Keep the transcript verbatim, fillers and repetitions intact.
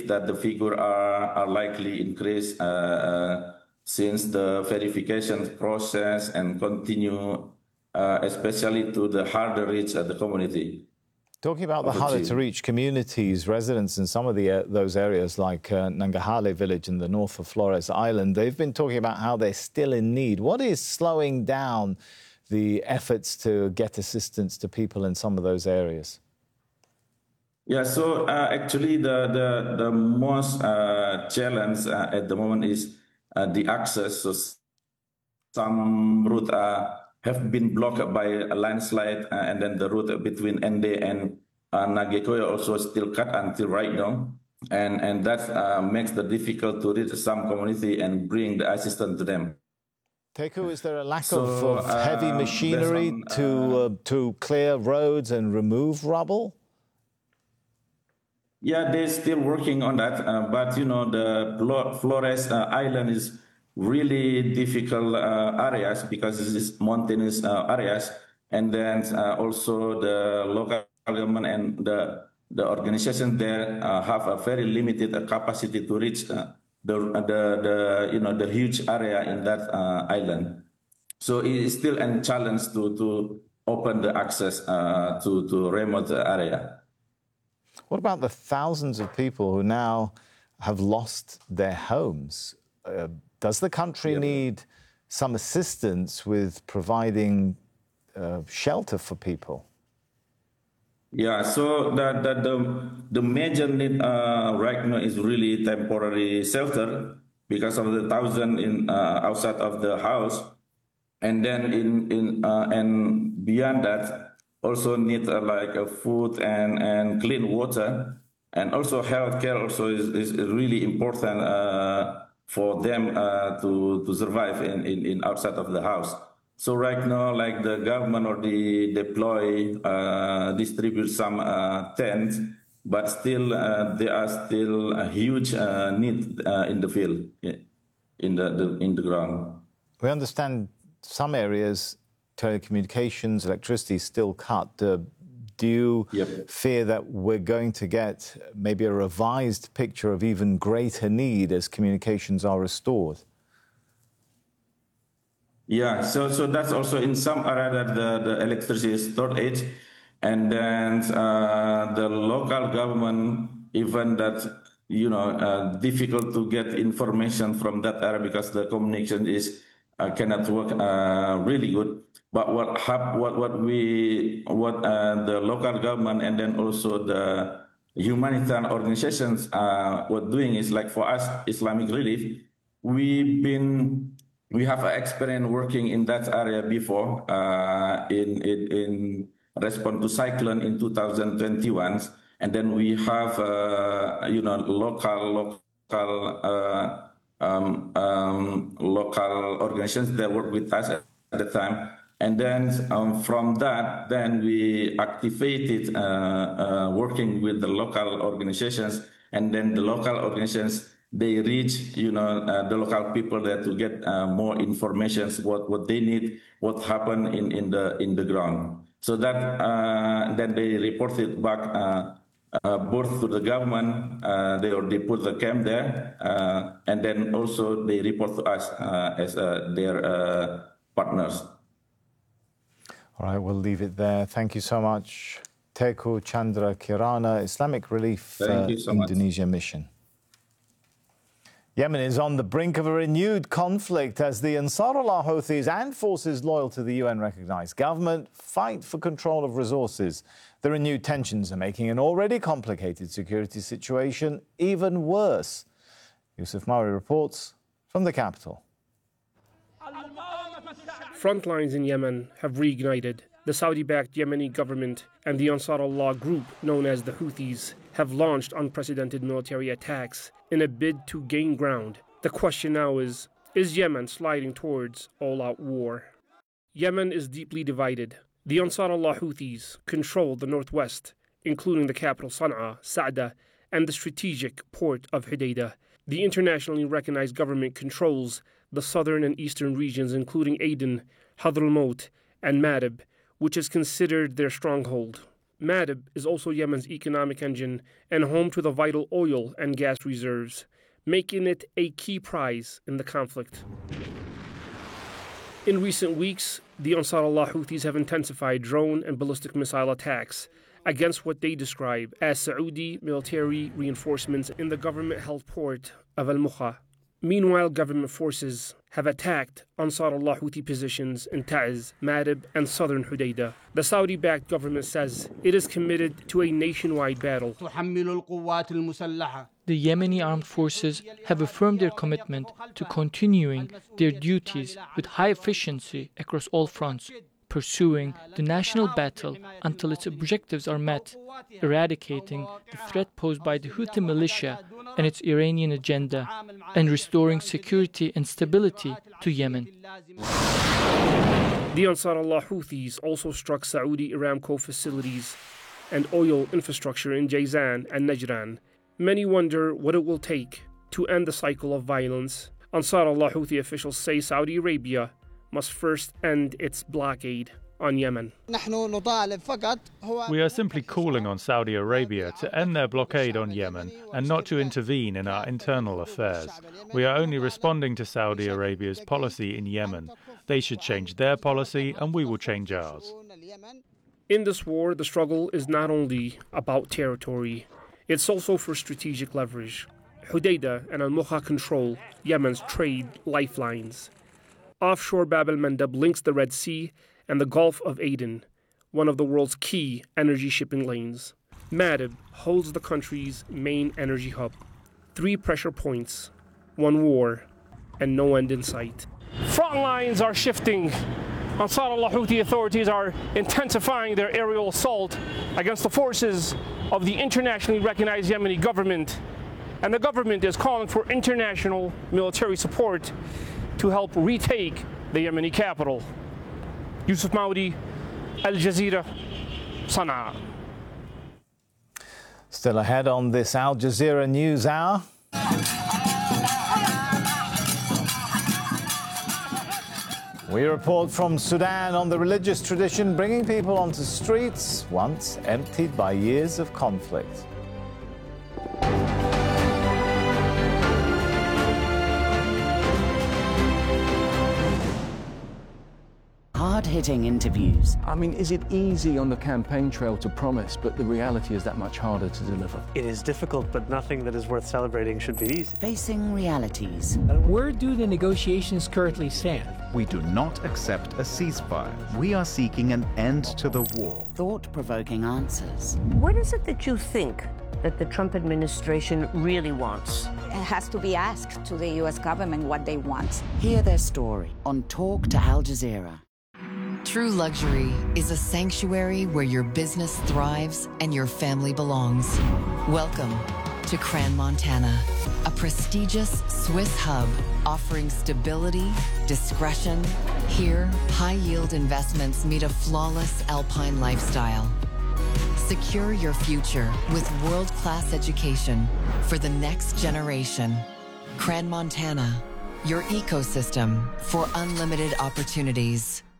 believe that the figure are, are likely increase uh, uh, since the verification process and continue, uh, especially to the harder reach of the community. Talking about the harder-to-reach communities, residents in some of the uh, those areas like uh, Nangarhare village in the north of Flores Island, they've been talking about how they're still in need. What is slowing down the efforts to get assistance to people in some of those areas? Yeah, so uh, actually the, the, the most uh, challenge uh, at the moment is uh, the access. So some routes uh, have been blocked by a landslide, uh, and then the route between Ende and uh, Nagekoyo also still cut until right now. And, and that uh, makes it difficult to reach some community and bring the assistance to them. Teku, is there a lack so, of, of heavy uh, machinery on, uh, to, uh, to clear roads and remove rubble? Yeah, they're still working on that, uh, but you know, the Flores uh, Island is really difficult uh, areas because this is mountainous uh, areas, and then uh, also the local government and the the organizations there uh, have a very limited uh, capacity to reach uh, the the the you know the huge area in that uh, island. So it is still a challenge to to open the access uh, to to remote area. What about the thousands of people who now have lost their homes? Uh, does the country yeah. need some assistance with providing uh, shelter for people? Yeah, so the, the, the, the major need uh, right now is really temporary shelter because of the thousand in uh, outside of the house. And then in, in uh, and beyond that, also need uh, like uh, food and, and clean water, and also healthcare also is, is really important uh, for them uh, to, to survive in, in, in outside of the house. So right now, like the government or the deploy, uh, distribute some uh, tents, but still uh, there are still a huge uh, need uh, in the field, in the, the in the ground. We understand some areas telecommunications, electricity is still cut. Uh, do you yep. fear that we're going to get maybe a revised picture of even greater need as communications are restored? Yeah, so so that's also in some area that the, the electricity is shortage, and then uh, the local government, even that, you know, uh, difficult to get information from that area because the communication is uh, cannot work uh, really good. But what hap- what what we what uh, the local government and then also the humanitarian organizations uh, were doing is like for us Islamic Relief, we've been we have experience working in that area before uh, in, in in response to cyclone in two thousand twenty-one, and then we have uh, you know local local uh, um, um, local organizations that work with us at the time. And then um, from that, then we activated uh, uh, working with the local organizations, and then the local organizations, they reach, you know, uh, the local people there to get uh, more information, what what they need, what happened in, in the in the ground. So that uh, then they reported back uh, uh, both to the government, uh, they already put the camp there, uh, and then also they report to us uh, as uh, their uh, partners. All right, we'll leave it there. Thank you so much. Teku Chandra Kirana, Islamic Relief uh, so Indonesia much. Mission. Yemen is on the brink of a renewed conflict as the Ansarullah Houthis and forces loyal to the U N-recognized government fight for control of resources. The renewed tensions are making an already complicated security situation even worse. Yusuf Mauri reports from the capital. Front lines in Yemen have reignited. The Saudi-backed Yemeni government and the Ansarullah group, known as the Houthis, have launched unprecedented military attacks in a bid to gain ground. The question now is, is Yemen sliding towards all-out war? Yemen is deeply divided. The Ansarullah Houthis control the northwest, including the capital Sana'a, Sa'da, and the strategic port of Hodeidah. The internationally recognized government controls the southern and eastern regions, including Aden, Hadhramaut, and Marib, which is considered their stronghold. Ma'arib is also Yemen's economic engine and home to the vital oil and gas reserves, making it a key prize in the conflict. In recent weeks, the Ansarullah Houthis have intensified drone and ballistic missile attacks against what they describe as Saudi military reinforcements in the government-held port of Al-Mukha. Meanwhile, government forces have attacked Ansarullah Houthi positions in Ta'z, Ma'arib, and southern Hudaydah. The Saudi-backed government says it is committed to a nationwide battle. The Yemeni armed forces have affirmed their commitment to continuing their duties with high efficiency across all fronts, pursuing the national battle until its objectives are met, eradicating the threat posed by the Houthi militia and its Iranian agenda, and restoring security and stability to Yemen. The Ansarullah Houthis also struck Saudi Aramco facilities and oil infrastructure in Jazan and Najran. Many wonder what it will take to end the cycle of violence. Ansarullah Houthi officials say Saudi Arabia must first end its blockade on Yemen. We are simply calling on Saudi Arabia to end their blockade on Yemen and not to intervene in our internal affairs. We are only responding to Saudi Arabia's policy in Yemen. They should change their policy and we will change ours. In this war, the struggle is not only about territory, it's also for strategic leverage. Hudaydah and Al-Mukha control Yemen's trade lifelines. Offshore Bab el-Mandeb links the Red Sea and the Gulf of Aden, one of the world's key energy shipping lanes. Ma'arib holds the country's main energy hub. Three pressure points, one war, and no end in sight. Front lines are shifting. Ansarullah Houthi authorities are intensifying their aerial assault against the forces of the internationally recognized Yemeni government. And the government is calling for international military support to help retake the Yemeni capital. Yusuf Maudi, Al Jazeera, Sana'a. Still ahead on this Al Jazeera News Hour. We report from Sudan on the religious tradition bringing people onto streets once emptied by years of conflict. Hard-hitting interviews. I mean, is it easy on the campaign trail to promise, but the reality is that much harder to deliver? It is difficult, but nothing that is worth celebrating should be easy. Facing realities. Where do the negotiations currently stand? We do not accept a ceasefire. We are seeking an end to the war. Thought-provoking answers. What is it that you think that the Trump administration really wants? It has to be asked to the U S government what they want. Hear their story on Talk to Al Jazeera. True Luxury is a sanctuary where your business thrives and your family belongs. Welcome to Crans-Montana, a prestigious Swiss hub offering stability, discretion. Here, high-yield investments meet a flawless alpine lifestyle. Secure your future with world-class education for the next generation. Crans-Montana, your ecosystem for unlimited opportunities.